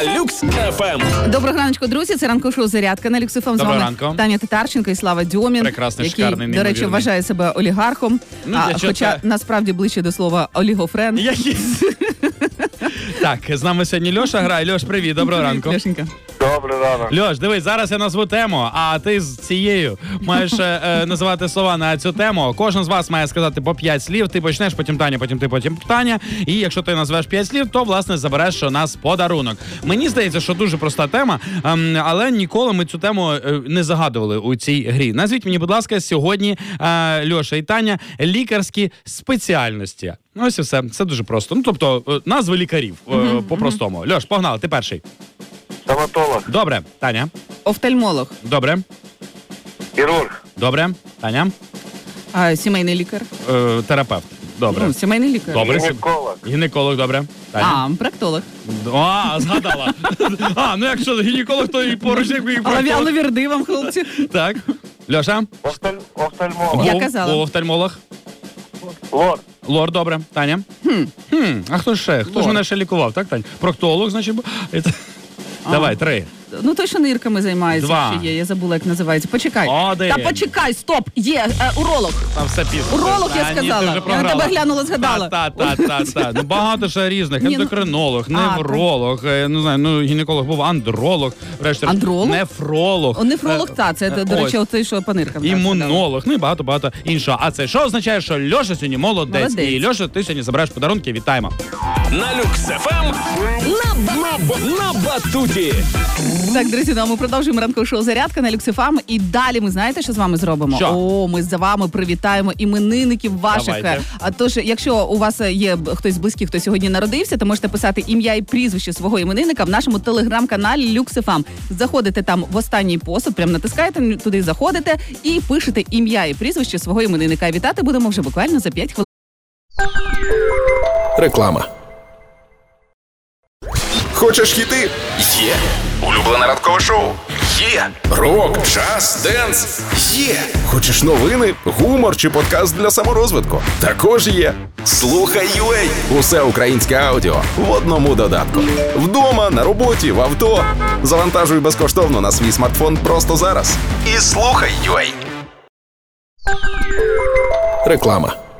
Люкс FM. Доброго раночку, друзі. Це ранкове шоу «Зарядка» на Люкс FM. З вами Таня Татарченко і Слава Дьомін, прекрасний, який, шикарний, до речі, вважає себе олігархом, хоча насправді ближче до слова олігофрен. Так, з нами сьогодні Льоша грає. Льош, привіт, доброго ранку. Льошенька. Добрий ранок. Льош, дивись, зараз я назву тему, а ти з цією маєш називати слова на цю тему. Кожен з вас має сказати по 5 слів. Ти почнеш, потім Таня, потім ти, потім Таня. І якщо ти назвеш 5 слів, то, власне, забереш у нас подарунок. Мені здається, що дуже проста тема, але ніколи ми цю тему не загадували у цій грі. Назвіть мені, будь ласка, сьогодні, Льоша і Таня, лікарські спеціальності. Ось і все. Це дуже просто. Ну, тобто, назви лікарів, по-простому. Льош, погнали, ти перший. Стоматолог. Добре. Таня. Офтальмолог. Добре. Хірург. Добре. Таня. Сімейний лікар. Терапевт. Добре. Ну, сімейний лікар. Добре. Гінеколог. Гінеколог, добре. Таня. Проктолог. Згадала. Ну якщо гінеколог, то і поруч як і проктолог. Але вірди вам, хлопці. Так. Льоша. Офтальмолог. Я казала. Офтальмолог. Лорд. Лор, добре. Таня. А хто ще? Хто ж мене ще лікував, так, Тань? Проктолог, значить. Давай, 3. Ну, той, що нирками займається, 2. ще є. Я забула, як називається. Почекай. 1. Та почекай, стоп. Є, уролог. Там все пізно. Уролог, я сказала. Я на тебе глянула, згадала. Та. Ну, багато ще різних. Ендокринолог, невролог, не знаю, гінеколог був, андролог, врешті. Андролог? Нефролог. Нефролог, це, до речі, оцей, що по ниркам. Імунолог, ну і багато іншого. А це що означає, що Льоша сьогодні молодець. І Льоша, ти сьогодні забереш подарунки. Вітаємо. На Люкс FM на батуті. Так, друзі, ми продовжуємо ранкове шоу «Зарядка» на Люкс FM. І далі ми знаєте, що з вами зробимо? Що? Ми за вами привітаємо іменинників ваших. Давайте. Тож, якщо у вас є хтось з близьких, хто сьогодні народився, то можете писати ім'я і прізвище свого іменинника в нашому телеграм-каналі Люкс FM. Заходите там в останній пост, прям натискаєте, туди заходите і пишете ім'я і прізвище свого іменинника. І вітати будемо вже буквально за 5 хвилин. Реклама. Хочеш хіти? Є. Улюблене ранкове шоу? Є. Рок, джаз, денс? Є. Хочеш новини, гумор чи подкаст для саморозвитку? Також є. Слухай UA. Усе українське аудіо в одному додатку. Вдома, на роботі, в авто. Завантажуй безкоштовно на свій смартфон просто зараз. І слухай UA. Реклама.